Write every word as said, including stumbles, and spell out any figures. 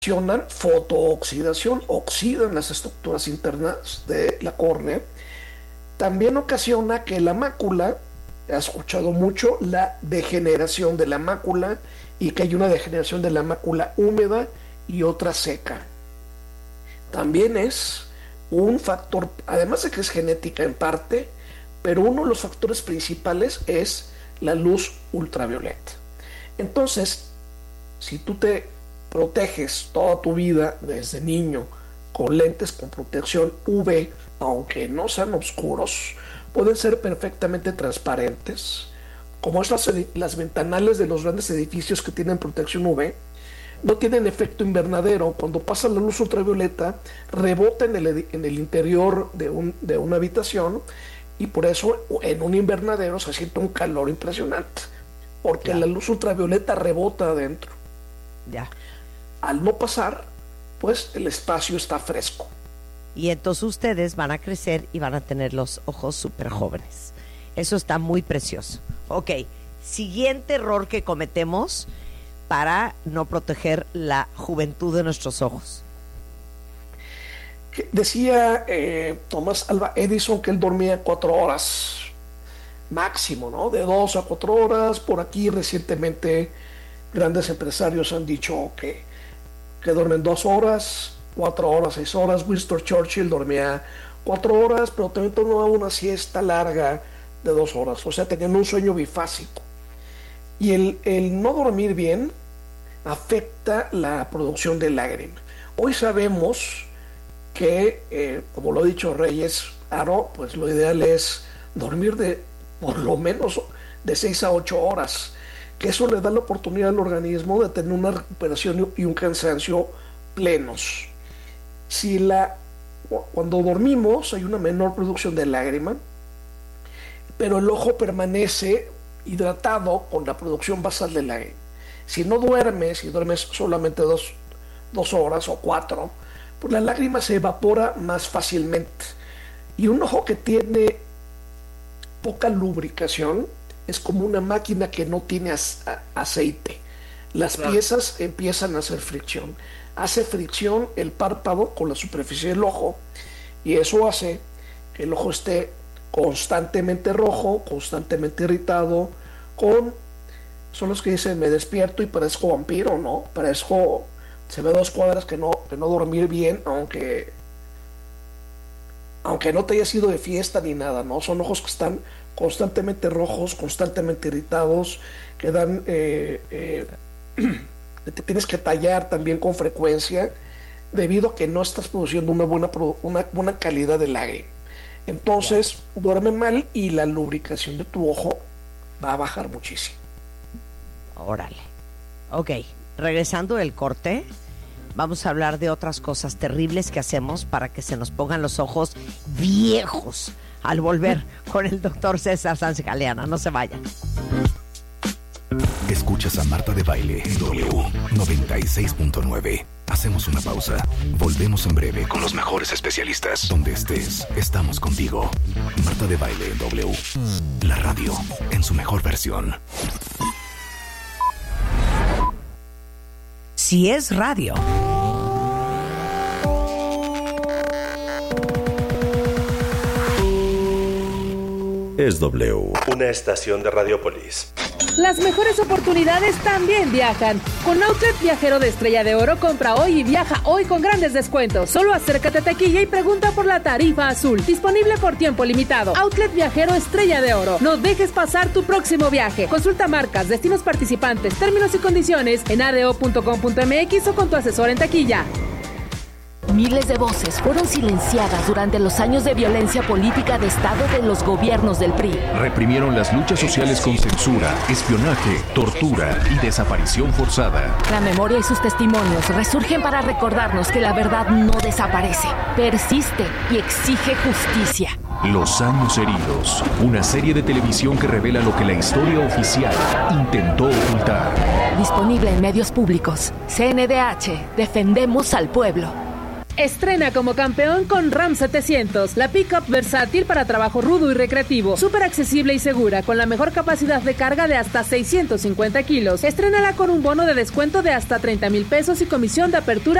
ocasionan fotooxidación, oxidan las estructuras internas de la córnea. También ocasiona que la mácula, has escuchado mucho, la degeneración de la mácula, y que hay una degeneración de la mácula húmeda y otra seca. También es un factor, además de que es genética en parte, pero uno de los factores principales es la luz ultravioleta. Entonces, si tú te proteges toda tu vida desde niño con lentes con protección U V, aunque no sean oscuros, pueden ser perfectamente transparentes, como estas, las ventanales de los grandes edificios que tienen protección U V, no tienen efecto invernadero. Cuando pasa la luz ultravioleta, rebota en el, en el interior de, un, de una habitación, y por eso en un invernadero se siente un calor impresionante, porque ya. La luz ultravioleta rebota adentro. Ya. Al no pasar, pues el espacio está fresco. Y entonces ustedes van a crecer y van a tener los ojos súper jóvenes. Eso está muy precioso. Ok, siguiente error que cometemos para no proteger la juventud de nuestros ojos. Decía eh, Thomas Alva Edison que él dormía cuatro horas máximo, ¿no? De dos a cuatro horas. Por aquí recientemente grandes empresarios han dicho que, que duermen dos horas, cuatro horas, seis horas. Winston Churchill dormía cuatro horas, pero también tomaba una siesta larga de dos horas. O sea, tenían un sueño bifásico. Y el, el no dormir bien afecta la producción de lágrima. Hoy sabemos que, eh, como lo ha dicho Reyes Aro, pues lo ideal es dormir de por lo menos de seis a ocho horas, que eso le da la oportunidad al organismo de tener una recuperación y un cansancio plenos. Si la, cuando dormimos hay una menor producción de lágrima, pero el ojo permanece hidratado con la producción basal de lágrima. Si no duermes, si duermes solamente dos, dos horas o cuatro, pues la lágrima se evapora más fácilmente. Y un ojo que tiene poca lubricación es como una máquina que no tiene aceite. Las claro. piezas empiezan a hacer fricción. Hace fricción el párpado con la superficie del ojo, y eso hace que el ojo esté constantemente rojo, constantemente irritado, con... Son los que dicen, me despierto y parezco vampiro, ¿no? Parezco... Se ve dos cuadras que no, que no dormir bien, aunque... Aunque no te hayas ido de fiesta ni nada, ¿no? Son ojos que están constantemente rojos, constantemente irritados, que dan... Eh, eh, te tienes que tallar también con frecuencia, debido a que no estás produciendo una buena, una buena calidad de lágrima. Entonces, duerme mal y la lubricación de tu ojo va a bajar muchísimo. Órale. Ok, regresando del corte, vamos a hablar de otras cosas terribles que hacemos para que se nos pongan los ojos viejos al volver con el doctor César Sánchez Galeana. No se vayan. Escuchas a Marta de Baile en W noventa y seis punto nueve. Hacemos una pausa. Volvemos en breve con los mejores especialistas. Donde estés, estamos contigo. Marta de Baile en W. La radio en su mejor versión. Si es radio, es W. Una estación de Radiopolis. Las mejores oportunidades también viajan. Con Outlet Viajero de Estrella de Oro, compra hoy y viaja hoy con grandes descuentos. Solo acércate a taquilla y pregunta por la tarifa azul. Disponible por tiempo limitado. Outlet Viajero Estrella de Oro. No dejes pasar tu próximo viaje. Consulta marcas, destinos participantes, términos y condiciones en a d o punto com punto m x o con tu asesor en taquilla. Miles de voces fueron silenciadas durante los años de violencia política de Estado de los gobiernos del P R I. Reprimieron las luchas sociales con censura, espionaje, tortura y desaparición forzada. La memoria y sus testimonios resurgen para recordarnos que la verdad no desaparece, persiste y exige justicia. Los años heridos, una serie de televisión que revela lo que la historia oficial intentó ocultar. Disponible en medios públicos. C N D H, defendemos al pueblo. Estrena como campeón con Ram setecientos, la pick-up versátil para trabajo rudo y recreativo, súper accesible y segura, con la mejor capacidad de carga de hasta seiscientos cincuenta kilos. Estrénala con un bono de descuento de hasta treinta mil pesos y comisión de apertura